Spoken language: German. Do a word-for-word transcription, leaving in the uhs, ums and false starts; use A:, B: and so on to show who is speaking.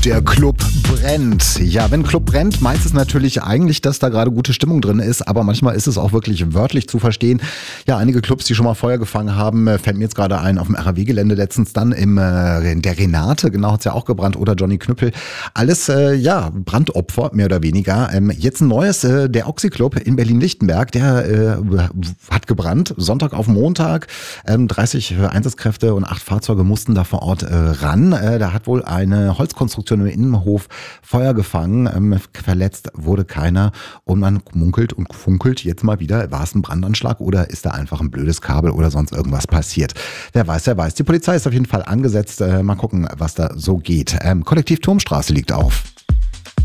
A: Der Club brennt. Ja, wenn Club brennt, meint es natürlich eigentlich, dass da gerade gute Stimmung drin ist, aber manchmal ist es auch wirklich wörtlich zu verstehen. Ja, einige Clubs, die schon mal Feuer gefangen haben, fällt mir jetzt gerade ein auf dem R A W-Gelände letztens, dann im äh, in der Renate, genau, hat's ja auch gebrannt, oder Johnny Knüppel. Alles, äh, ja, Brandopfer, mehr oder weniger. Ähm, jetzt ein neues, äh, der Oxy Club in Berlin-Lichtenberg, der äh, hat gebrannt, Sonntag auf Montag. Ähm, dreißig Einsatzkräfte und acht Fahrzeuge mussten da vor Ort äh, ran. Äh, da hat wohl eine Holzkonstruktion im Innenhof Feuer gefangen. Ähm, verletzt wurde keiner und man munkelt und funkelt jetzt mal wieder, war es ein Brandanschlag oder ist da einfach ein blödes Kabel oder sonst irgendwas passiert. Wer weiß, wer weiß. Die Polizei ist auf jeden Fall angesetzt. Äh, mal gucken, was da so geht. Ähm, Kollektiv Turmstraße liegt auf.